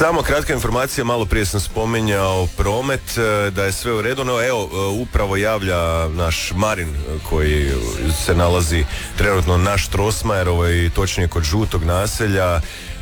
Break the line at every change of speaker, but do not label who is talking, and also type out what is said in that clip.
Samo kratka informacija, malo prije sam spominjao promet, da je sve u redu, no evo, upravo javlja naš Marin koji se nalazi trenutno na Strossmayerovoj, točnije kod Žutog naselja.